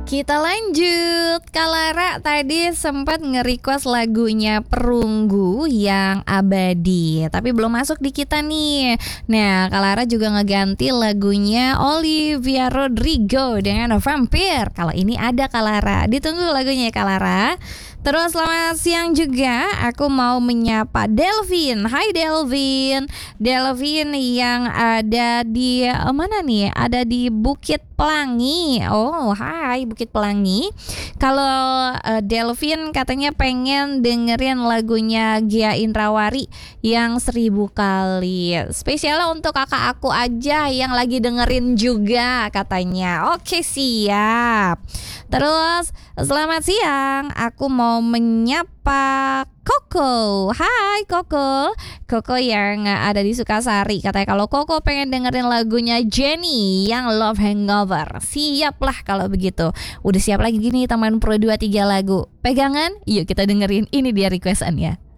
Kita lanjut. Kalara tadi sempat nge-request lagunya Perunggu yang Abadi, tapi belum masuk di kita nih. Nah, Kalara juga ngeganti lagunya Olivia Rodrigo dengan Vampire. Kalau ini ada Kalara, ditunggu lagunya Kalara. Terus selamat siang juga, aku mau menyapa Delvin. Hai Delvin. Delvin yang ada di mana nih? Ada di Bukit Pelangi. Oh, hai Bukit Pelangi. Kalau Delvin katanya pengen dengerin lagunya Gia Indrawari yang 1000 kali. Spesial untuk kakak aku aja yang lagi dengerin juga katanya. Oke, siap. Terus selamat siang, aku mau menyapa Koko. Hai Koko. Koko yang ada di Sukasari. Katanya kalau Koko pengen dengerin lagunya Jenny yang Love Hangover. Siap lah kalau begitu. Udah siap lagi gini teman Pro 2-3 lagu. Pegangan? Yuk kita dengerin, ini dia requestan ya.